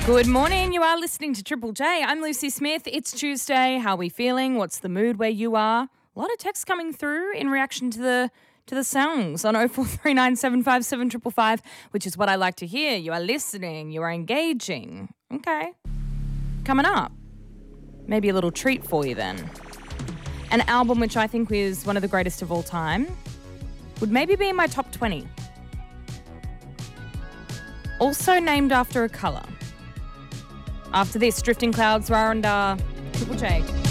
Good morning. You are listening to Triple J. I'm Lucy Smith. It's Tuesday. How are we feeling? What's the mood where you are? A lot of text coming through in reaction to the songs on 0439757555, which is what I like to hear. You are listening. You are engaging. Okay. Coming up, maybe a little treat for you then. An album which I think is one of the greatest of all time would maybe be in my top 20. Also named after a colour. After this, Drifting Clouds, Raranda, Triple J.